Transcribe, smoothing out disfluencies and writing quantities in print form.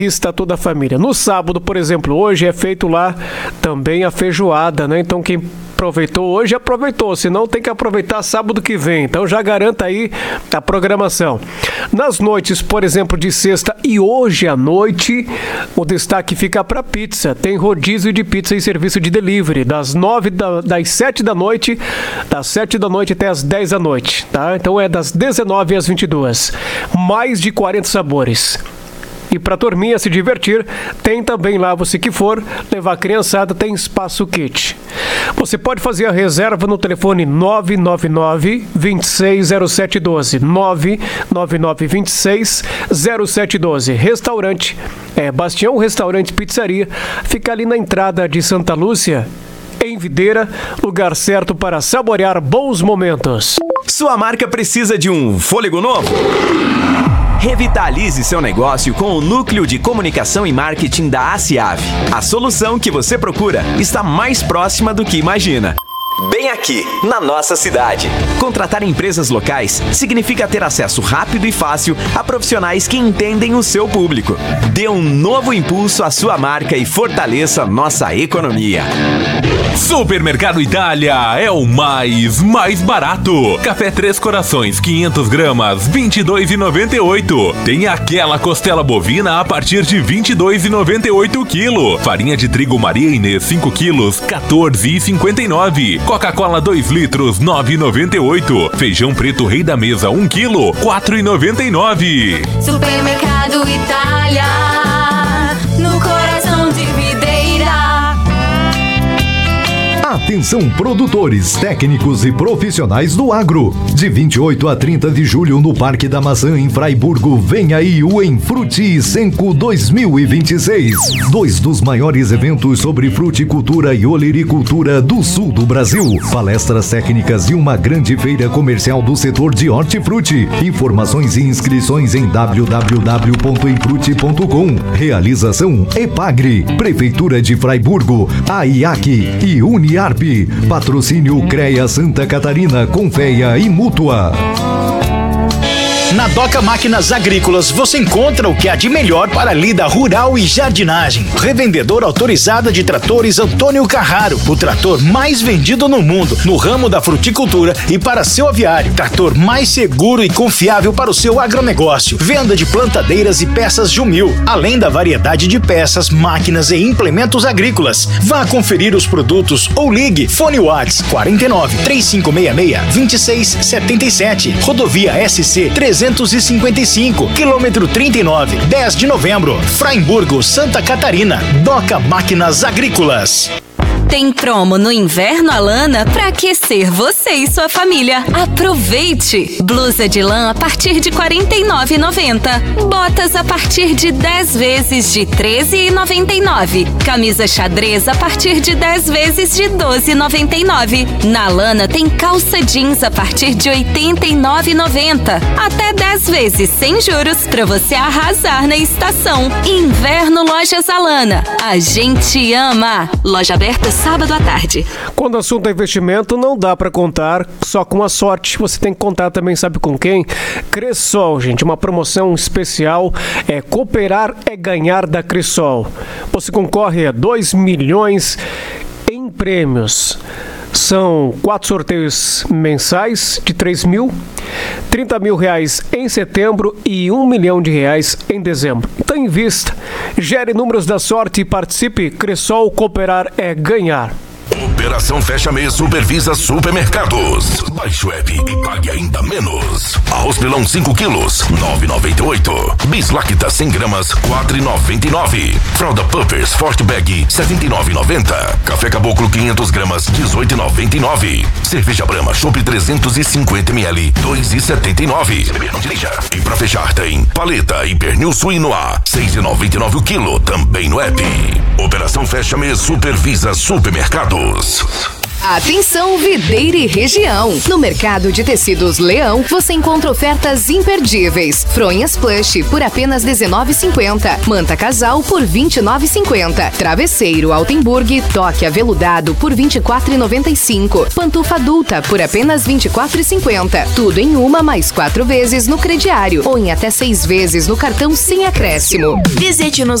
Está toda a família. No sábado, por exemplo, hoje é feito lá também a feijoada, né? Então quem aproveitou hoje, aproveitou. Se não, tem que aproveitar sábado que vem. Então já garanta aí a programação. Nas noites, por exemplo, de sexta e hoje à noite, o destaque fica para pizza. Tem rodízio de pizza e serviço de delivery das 7 da noite, das 7 da noite até as 10 da noite, tá? Então é das 19 às 22. Mais de 40 sabores. E para a turminha se divertir, tem também lá, você que for levar a criançada, tem espaço kit. Você pode fazer a reserva no telefone 999-260712. 999-260712. Restaurante, Bastião Restaurante Pizzaria, fica ali na entrada de Santa Lúcia, em Videira, lugar certo para saborear bons momentos. Sua marca precisa de um fôlego novo? Revitalize seu negócio com o Núcleo de Comunicação e Marketing da ACIAV. A solução que você procura está mais próxima do que imagina. Bem aqui, na nossa cidade. Contratar empresas locais significa ter acesso rápido e fácil a profissionais que entendem o seu público. Dê um novo impulso à sua marca e fortaleça nossa economia. Supermercado Itália é o mais barato. Café Três Corações, 500 gramas, R$ 22,98. Tem aquela costela bovina a partir de R$ 22,98 o quilo. Farinha de trigo Maria Inês, 5 quilos, R$ 14,59. Coca-Cola 2 litros, R$ 9,98. Feijão preto Rei da Mesa, 1 quilo, R$ 4,99. Supermercado Itália, no coração de Videira. Atenção produtores, técnicos e profissionais do agro. De 28 a 30 de julho no Parque da Maçã em Fraiburgo, vem aí o Enfrute Senco 2026. 2 dos maiores eventos sobre fruticultura e olericultura do sul do Brasil. Palestras técnicas e uma grande feira comercial do setor de hortifruti. Informações e inscrições em www.enfrute.com. Realização Epagri, Prefeitura de Fraiburgo, AIAC e Uniarp. Patrocínio CREA Santa Catarina, Confeia e Mútua. Na Doca Máquinas Agrícolas você encontra o que há de melhor para a lida rural e jardinagem. Revendedor autorizada de tratores Antônio Carraro, o trator mais vendido no mundo no ramo da fruticultura e para seu aviário. Trator mais seguro e confiável para o seu agronegócio. Venda de plantadeiras e peças Jumil, além da variedade de peças, máquinas e implementos agrícolas. Vá conferir os produtos ou ligue. Fone Whats 49 3566 2677. Rodovia SC 355, quilômetro 39, 10 de novembro, Fraiburgo, Santa Catarina. Doca Máquinas Agrícolas. Tem promo no Inverno Alana para aquecer você e sua família. Aproveite! Blusa de lã a partir de R$ 49,90. Botas a partir de 10 vezes de R$ 13,99. Camisa xadrez a partir de 10 vezes de R$ 12,99. Na Alana tem calça jeans a partir de R$ 89,90. Até 10 vezes sem juros para você arrasar na estação. Inverno Lojas Alana. A gente ama! Loja aberta sábado à tarde. Quando o assunto é investimento, não dá para contar só com a sorte. Você tem que contar também, sabe com quem? Cressol, gente. Uma promoção especial. Cooperar é ganhar da Cressol. Você concorre a 2 milhões em prêmios. São 4 sorteios mensais de 3 mil, 30 mil reais em setembro e 1 milhão de reais em dezembro. Então invista, gere números da sorte e participe. Cressol, cooperar é ganhar. Operação Fecha Mês Supervisa Supermercados. Baixe o app e pague ainda menos. Arroz pilão 5 quilos, R$ 9,98. Bislacta 100 gramas, R$ 4,99. Fralda Puppers Forte Bag, R$ 79,90. Café Caboclo 500 gramas, R$ 18,99. Cerveja Brahma Chopp 350 ml, R$ 2,79. Se beber não dirija. E pra fechar tem paleta e pernil suíno A, R$ 6,99 o quilo, também no app. Operação Fecha Mês Supervisa Supermercados. Atenção, Videira e região. No mercado de tecidos Leão, você encontra ofertas imperdíveis. Fronhas plush por apenas R$19,50. Manta casal por R$29,50. Travesseiro Altenburg toque aveludado por R$24,95. Pantufa adulta por apenas R$24,50. Tudo em uma mais 4 vezes no crediário ou em até 6 vezes no cartão sem acréscimo. Visite-nos